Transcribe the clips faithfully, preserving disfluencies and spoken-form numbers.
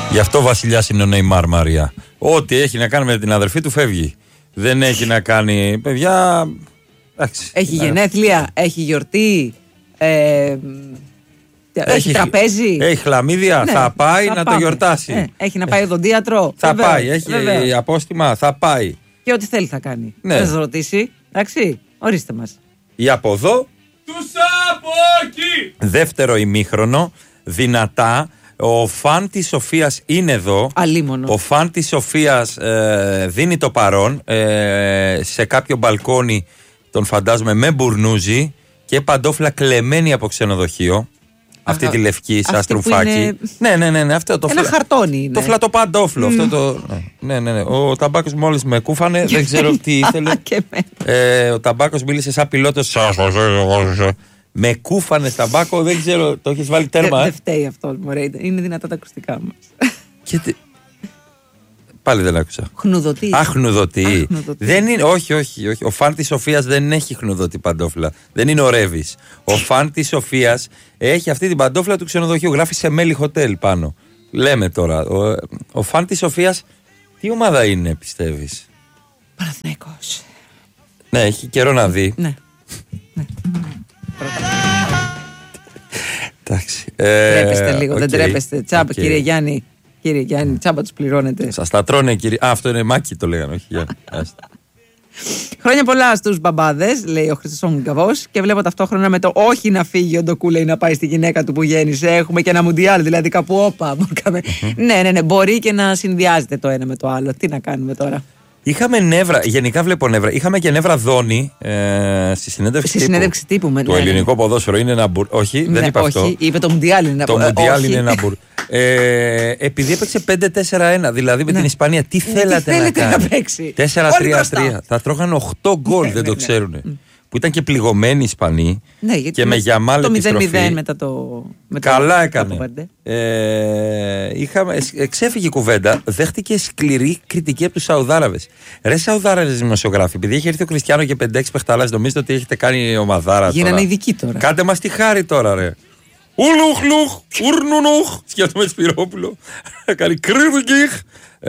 Γι' αυτό ο βασιλιάς είναι ο Νεϊμάρ, Μαρία. Ό,τι έχει να κάνει με την αδερφή του φεύγει. Δεν έχει να κάνει. Παιδιά. Εντάξει. Έχει γενέθλια, έχει γιορτή. Ε, έχει, έχει τραπέζι. Έχει χλαμίδια. Ναι, θα πάει θα να πάμε. Το γιορτάσει. Ναι, έχει να πάει οδοντίατρο. Θα βεβαίως, πάει. Έχει βεβαίως. Απόστημα. Θα πάει. Και ό,τι θέλει θα κάνει. Ναι. Θα σας ρωτήσει. Εντάξει. Ορίστε μας. Ή από εδώ. Τους από εκεί. Δεύτερο ημίχρονο. Δυνατά. Ο φαν της Σοφίας είναι εδώ. Αλίμονο. Ο φαν της Σοφίας ε, δίνει το παρόν ε, σε κάποιο μπαλκόνι, τον φαντάζομαι με μπουρνούζι και παντόφλα κλεμμένη από ξενοδοχείο. Αχα. Αυτή τη λευκή σαν στρουφάκι. Είναι... Ναι, ναι, ναι, ναι, αυτό το ένα φλα... χαρτόνι είναι. Το φλατοπαντόφλο. Mm. Αυτό το... ναι, ναι, ναι. Ο Ταμπάκος μόλις με κούφανε, δεν ξέρω τι ήθελε. ε, ο Ταμπάκος μίλησε σαν πιλότος. Με κούφανε στα μπάκο, δεν ξέρω, το έχεις βάλει τέρμα. Δεν ε? δε φταίει αυτό, μωρέ, είναι δυνατά τα ακουστικά μας. Και... Πάλι δεν άκουσα. Χνουδωτή. Α, χνουδωτή. Δεν είναι, όχι, όχι, όχι. Ο φαν της Σοφίας δεν έχει χνουδωτή παντόφλα. Δεν είναι ο Ρέβης. Ο φαν της Σοφίας έχει αυτή την παντόφλα του ξενοδοχείου. Γράφει σε Μέλι Χοτέλ πάνω. Λέμε τώρα. Ο, ο φαν της Σοφίας, τι ομάδα είναι, πιστεύεις? Παναθηναϊκός. Ναι, έχει καιρό να δει. Ναι. ναι. Εντάξει. Τρέπεστε λίγο, okay. δεν τρέπεστε. Τσάμπα, okay. κύριε Γιάννη. Κύριε Γιάννη, τσάμπα τους πληρώνετε. Σας τα τρώνε, κύριε. Α, αυτό είναι Μάκη, το λέγανε, όχι Γιάννη. Χρόνια πολλά στους μπαμπάδες, λέει ο Χριστός Γκαβός. Και βλέπω ταυτόχρονα με το όχι να φύγει ο Ντοκού, λέει, να πάει στη γυναίκα του που γέννησε. Έχουμε και ένα μουντιάλ, δηλαδή κάπου όπα. ναι, ναι, ναι, μπορεί και να συνδυάζεται το ένα με το άλλο. Τι να κάνουμε τώρα. Είχαμε νεύρα, γενικά βλέπω νεύρα. Είχαμε και νεύρα Δόνη ε, στη συνέντευξη στη τύπου. Συνέντευξη τύπου με, το ναι, ελληνικό ποδόσφαιρο είναι ένα μπουρ. Όχι, ναι, δεν είπα όχι, αυτό. Είπε το Μουντιάλ είναι ένα μπουρ. Το Μουντιάλ είναι ένα μπουρ. Ε, επειδή έπαιξε πέντε τέσσερα ένα, δηλαδή με ναι. την Ισπανία, τι θέλατε τι να κάνει? Να παίξει. τέσσερα τρία τρία. Θα τρώγαν οκτώ γκολ, ναι, δεν ναι, το ξέρουν. Ναι. Που ήταν και πληγωμένοι οι Ισπανοί. Ναι, και με Γιαμάλ επιστροφή. Το μηδέν μηδέν μετά το. Με καλά το, έκανε. Το ε, είχαμε, εξέφυγε η κουβέντα, δέχτηκε σκληρή κριτική από τους Σαουδάραβες. Ρε Σαουδάραβες δημοσιογράφοι, επειδή έχει έρθει ο Κριστιάνο και πέντε έξι παιχταλάς, νομίζετε ότι έχετε κάνει ομαδάρα. Γίνανε ειδικοί τώρα. Κάντε μας τη χάρη τώρα, ρε. Ουλουχλουχ, ουρνουνούχ. Σκέφτομαι Σπυρόπουλο. Κάνει κρύβικιχ.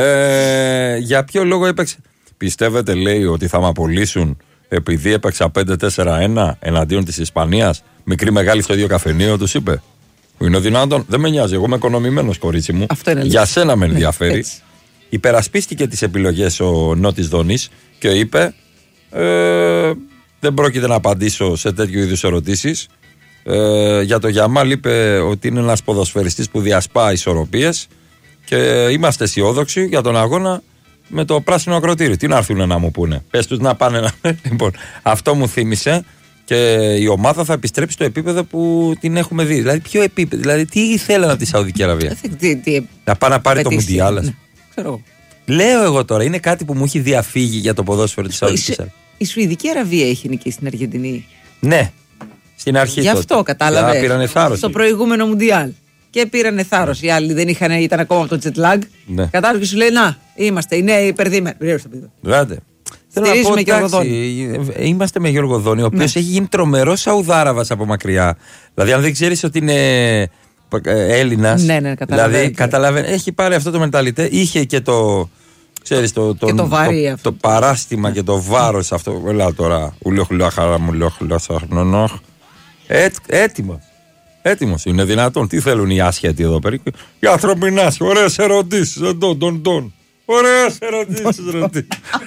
Για ποιο λόγο έπαιξε? Πιστεύετε, λέει, ότι θα με απολύσουν επειδή έπαιξα πέντε τέσσερα ένα εναντίον της Ισπανίας? Μικρή μεγάλη στο ίδιο καφενείο, τους είπε. Είναι δυνατόν? Δεν με νοιάζει, εγώ είμαι οικονομημένος, κορίτσι μου. Για σένα με ενδιαφέρει. Υπερασπίστηκε τις επιλογές ο Νότης Δονής και είπε ε, δεν πρόκειται να απαντήσω σε τέτοιου είδους ερωτήσεις. Ε, για το Γιαμάλ είπε ότι είναι ένας ποδοσφαιριστής που διασπά ισορροπίες και είμαστε αισιόδοξοι για τον αγώνα με το πράσινο ακροτήρι. Τι να έρθουν να μου πούνε? Πες τους να πάνε να... Λοιπόν, αυτό μου θύμισε και η ομάδα θα επιστρέψει στο επίπεδο που την έχουμε δει. Δηλαδή, ποιο επίπεδο? Δηλαδή, τι ήθελαν από τη Σαουδική Αραβία? τι, τι, να πάει να πάρει το Μουντιάλ. Ναι, ξέρω. Λέω εγώ τώρα, είναι κάτι που μου έχει διαφύγει για το ποδόσφαιρο της Σαουδικής Αραβίας. Η Σουηδική Αραβία έχει νικήσει στην Αργεντινή. Ναι, στην αρχή. Γι' αυτό κατάλαβε. Πήρανε θάρρος. Στο προηγούμενο Μουντιάλ. Και πήρανε θάρρος. Οι άλλοι δεν είχαν, ήταν ακόμα από το jet lag. Ναι. Κατάλαβε και σου λέει: να, είμαστε, είναι υπερδίμενοι. Ράτε. Στηρίζουμε Γιώργο Δόνη. Είμαστε με Γιώργο Δόνη, ο οποίος ναι. έχει γίνει τρομερός Σαουδάραβας από μακριά. Δηλαδή, αν δεν ξέρεις ότι είναι Έλληνας. Ναι, ναι, δηλαδή, καταλαβαίνει. Έχει πάρει αυτό το μενταλιτέ. Είχε και το. Ξέρεις, το, το, και το, βάρη, το, το, το παράστημα και το βάρος αυτό. Έλα τώρα. Ουλοχλάχαρα μου, λοχλάχαρα. Έτοιμο. Έτοιμος, είναι δυνατόν? Τι θέλουν οι άσχετοι εδώ πέρα? Οι ανθρωπινά, ωραίες ερωτήσεις. Εντών, τον, τον. Ωραίες ερωτήσεις, ρωτή.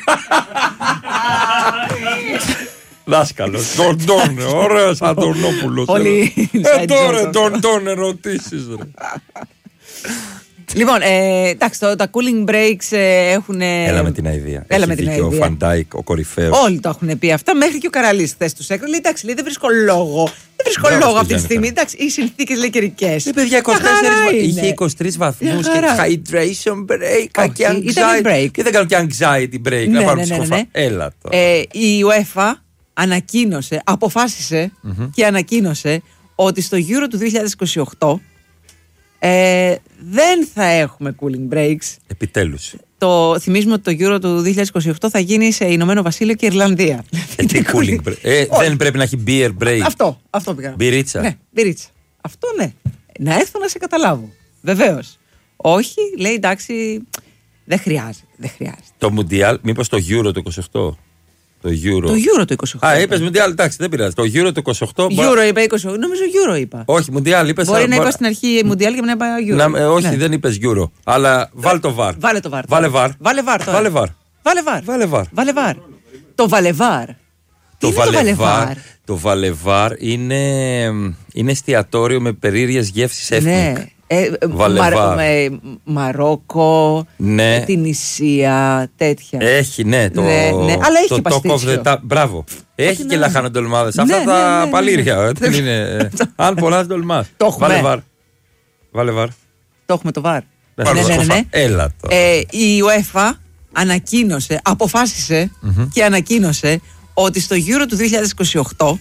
Δάσκαλος, τον, τον. Ωραίος Αντωνόπουλος. Εντών, ρε, τον, τον ερωτήσεις, ρε. Λοιπόν, ε, εντάξει, το, τα cooling breaks ε, έχουν. Έλα με την αηδία. Έλα με την αηδία. Ο Φαντάικ, ο κορυφαίος. Όλοι το έχουν πει αυτά. Μέχρι και ο Καραλής χθες τους έκρινε. Λέει, εντάξει, λέει, δεν βρίσκω λόγο. Δεν βρίσκω Μπράβο, λόγο αυτή τη στιγμή. Εντάξει, οι συνθήκες λέει καιρικές. Λέει, παιδιά, είκοσι τέσσερις είχε είκοσι τρεις βαθμούς και hydration break. Όχι, και anxiety. Break. Και δεν κάνουν και anxiety break. Ναι, να πάρουν ναι, ναι, ψυχοφα... ναι. Έλα τώρα. Ε, η UEFA ανακοίνωσε, αποφάσισε mm-hmm. και ανακοίνωσε ότι στο Euro του δύο χιλιάδες είκοσι οκτώ Ε, δεν θα έχουμε cooling breaks. Επιτέλους. Το, θυμίζουμε ότι το Euro του δύο χιλιάδες είκοσι οκτώ θα γίνει σε Ηνωμένο Βασίλειο και Ιρλανδία. Ε, τι cooling break. Ε, δεν πρέπει να έχει beer break. Αυτό, αυτό πήγα. Μπυρίτσα. Ναι, μπυρίτσα. Αυτό ναι. Να έρθω να σε καταλάβω. Βεβαίως. Όχι, λέει εντάξει, δεν χρειάζεται. Δεν χρειάζεται. Το Μουντιάλ, μήπως το Euro το είκοσι οκτώ. Το Euro. Το Euro το είκοσι οκτώ. Α, είπες Μουντιάλ, εντάξει, δεν πειράζει. Το Euro το είκοσι οκτώ. Euro είπα είκοσι οκτώ. Νομίζω Euro είπα. Όχι, Μουντιάλ είπες. Μπορεί να είπα στην αρχή Μουντιάλ και να είπα Euro. Να, ε, όχι, ναι. δεν είπες Euro. Αλλά βάλ το βαρ. Βάλε το βαρ. Βάλε βαρ. Βάλε βαρ. Βάλε βαρ. Βάλε βαρ. Βάλε βαρ. Βάλε βαρ. Το βαλεβάρ. Το βαλεβάρ. Το βαλεβάρ είναι, είναι εστιατόριο με περίεργες γεύσεις ethnic. Ναι. Ε, Βαλεβάρ. με Μαρόκο, Ναι. την Ισία, τέτοια. Έχει, ναι. Το, Ναι, ναι, αλλά έχει το και παστίτσιο. Talk of the Ta- Μπράβο. Έχει ναι. και λαχανοτολμάδες. Ναι, Αυτά ναι, τα ναι, ναι, παλήρια. ναι. Δεν είναι. Αν πολλά τολμάς. Το έχουμε. Βάλε βαρ. Βάλε βαρ. Το έχουμε το βαρ. Ναι, Ναι, ναι, ναι, ναι. Έλα τώρα. Ε, η UEFA ανακοίνωσε, αποφάσισε Mm-hmm. και ανακοίνωσε ότι στο Euro του δύο χιλιάδες είκοσι οκτώ.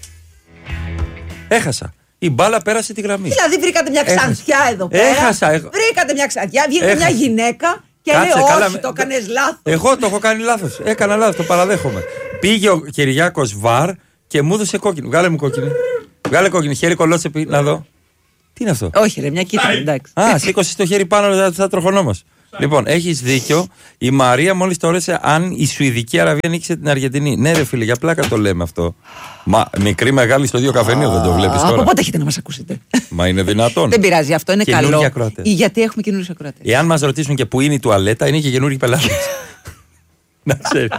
Έχασα. Η μπάλα πέρασε τη γραμμή. Δηλαδή βρήκατε μια Έχασα. ξανθιά εδώ πέρα. Έχασα, έχ- Βρήκατε μια ξανθιά, βγήκε Έχασα. μια γυναίκα και Κάτσε, λέει: καλά, όχι, με- το έκανες λάθος. Εγώ το έχω κάνει λάθος. Έκανα λάθος, το παραδέχομαι. Πήγε ο Κυριάκος Βαρ και μου έδωσε κόκκινη. Βγάλε μου κόκκινη. Βγάλε κόκκινη. Χέρι κολότσεπη, να δω. Τι είναι αυτό. Όχι, ρε, μια κίτρινη, εντάξει. Α, σήκωσε το χέρι πάνω, θα, θα τροχονόμας. Λοιπόν, έχεις δίκιο. Η Μαρία μόλις το ρώτησε αν η Σουηδική Αραβία νίκησε την Αργεντινή. Ναι, ρε φίλε, για πλάκα το λέμε αυτό. Μα μικρή μεγάλη στο δύο καφενείο δεν το βλέπεις Από τώρα. πότε έχετε να μας ακούσετε. Μα είναι δυνατόν. Δεν πειράζει, αυτό είναι Καινούργια καλό. ακροατές. Ή γιατί έχουμε καινούριους ακροατές. Εάν μας ρωτήσουν και που είναι η τουαλέτα, είναι και καινούργιοι πελάτες. Να ξέρει.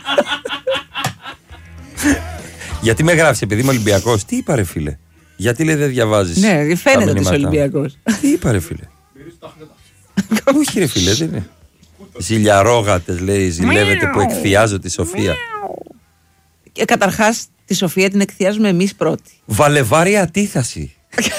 Γιατί με γράφεις, επειδή είμαι Ολυμπιακός, τι είπα ρε φίλε. Γιατί λέει δεν διαβάζεις. Ναι, τα φαίνεται ότι είσαι μηνύματα. Ολυμπιακός. Τι είπα ρε φίλε. Όχι ρε φίλε, δεν είναι. Ζηλιαρόγατες λέει, ζηλεύετε που εκθιάζω τη Σοφία. Και καταρχάς τη Σοφία την εκθιάζουμε εμείς πρώτοι. Βαλεβάρια αντίθαση.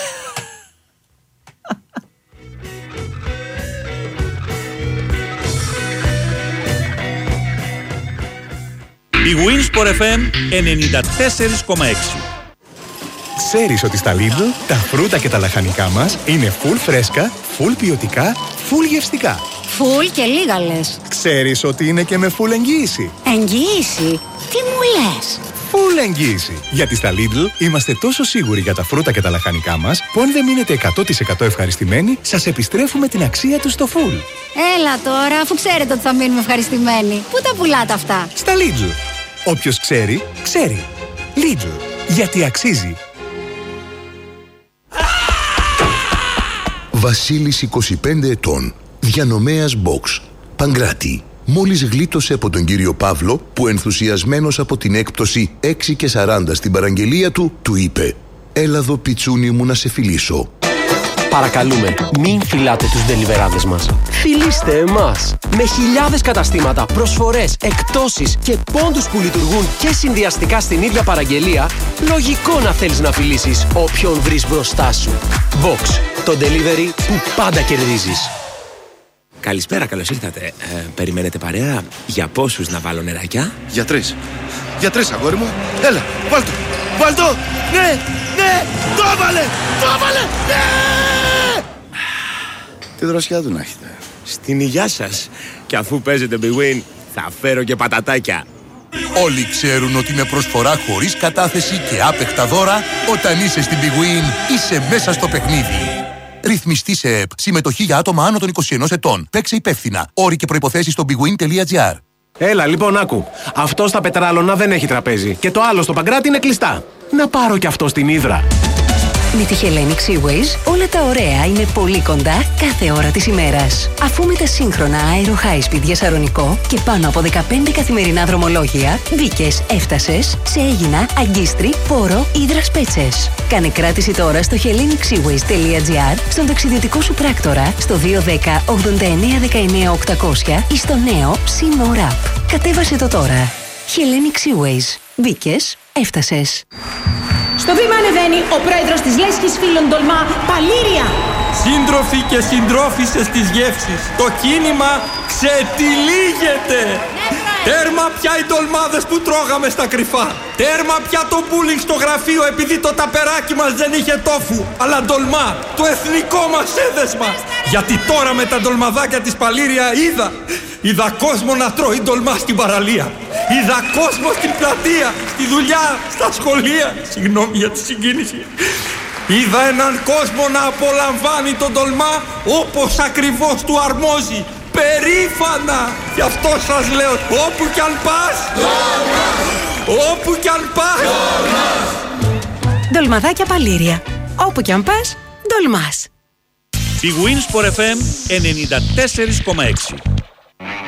Η Winsport εφ εμ ενενήντα τέσσερα κόμμα έξι. Ξέρεις ότι στα Lidl τα φρούτα και τα λαχανικά μας είναι full φρέσκα, full ποιοτικά, full γευστικά. Φουλ και λίγα λες. Ξέρεις ότι είναι και με full εγγύηση. Εγγύηση. Τι μου λες. Full εγγύηση. Γιατί στα Lidl είμαστε τόσο σίγουροι για τα φρούτα και τα λαχανικά μας που αν δεν μείνετε εκατό τοις εκατό ευχαριστημένοι, σας επιστρέφουμε την αξία τους στο full. Έλα τώρα, αφού ξέρετε ότι θα μείνουμε ευχαριστημένοι. Πού τα πουλάτε αυτά. Στα Lidl. Όποιος ξέρει, ξέρει. Lidl. Γιατί αξίζει. Βασίλης είκοσι πέντε ετών, διανομέας box, Παγκράτη. Μόλις γλίτωσε από τον κύριο Παύλο που ενθουσιασμένος από την έκπτωση έξι και σαράντα στην παραγγελία του, του είπε «Έλα εδώ πιτσούνι μου να σε φιλήσω». Παρακαλούμε, μην φυλάτε τους ντελιβεράδες μας. Φιλήστε εμάς. Με χιλιάδες καταστήματα, προσφορές, εκπτώσεις και πόντους που λειτουργούν και συνδυαστικά στην ίδια παραγγελία, λογικό να θέλεις να φιλήσεις όποιον βρεις μπροστά σου. Box, το delivery που πάντα κερδίζεις. Καλησπέρα, καλώς ήρθατε. Ε, περιμένετε παρέα. Για πόσους να βάλω νεράκια? Για τρεις. Για τρεις, αγόρι μου. Έλα, βάλ' το. Βάλ' το. Ναι, ναι, το έβαλε. Το έβαλε. Ναι. Τι δροσιά του να έχετε. Στην υγειά σας. Και αφού παίζετε Big Win, θα φέρω και πατατάκια. Όλοι ξέρουν ότι με προσφορά χωρίς κατάθεση και άπεκτα δώρα, όταν είσαι στην Big Win, είσαι μέσα στο παιχνίδι. Ρυθμιστή σε ΕΠ. Συμμετοχή για άτομα άνω των είκοσι ενός ετών. Παίξε υπεύθυνα. Όροι και προϋποθέσεις στο bigwin τελεία gr. Έλα, λοιπόν, άκου. Αυτό στα Πετράλωνα δεν έχει τραπέζι. Και το άλλο στο Παγκράτη είναι κλειστά. Να πάρω κι αυτό στην Ύδρα. Με τη Hellenic Seaways όλα τα ωραία είναι πολύ κοντά κάθε ώρα της ημέρας. Αφού με τα σύγχρονα Aero High Speed για Σαρονικό και πάνω από δεκαπέντε καθημερινά δρομολόγια, μπήκες, έφτασες σε Αίγινα, Αγκίστρι, Πόρο, Ύδρας Πέτσες. Κάνε κράτηση τώρα στο hellenic seaways τελεία gr, στον ταξιδιωτικό σου πράκτορα, στο δύο ένα μηδέν ογδόντα εννέα δεκαεννέα οκτακόσια ή στο νέο SeaMore App. Κατέβασε το τώρα. Hellenic Seaways. Μπήκες, έφτασες. Στο βήμα ανεβαίνει ο πρόεδρος της Λέσχης Φίλων Τολμά, Παλήρια. Σύντροφοι και συντρόφισσες της γεύσης, το κίνημα ξετυλίγεται. Τέρμα πια οι ντολμάδες που τρώγαμε στα κρυφά. Τέρμα πια το μπούλινγκ στο γραφείο επειδή το ταπεράκι μας δεν είχε τόφου. Αλλά ντολμά, το εθνικό μας έδεσμα. Γιατί τώρα με τα ντολμαδάκια της Παλήρια είδα. Είδα κόσμο να τρώει ντολμά στην παραλία. Είδα κόσμο στην πλατεία, στη δουλειά, στα σχολεία. Συγγνώμη για τη συγκίνηση. Είδα έναν κόσμο να απολαμβάνει τον τολμά όπως ακριβώς του αρμόζει. Περήφανα! Γι' αυτό σας λέω, όπου κι αν πας, όπου κι αν πας. Ντολμαδάκια Παλήρια. Όπου κι αν πας, ντολμάς. Η Winsport εφ εμ ενενήντα τέσσερα κόμμα έξι.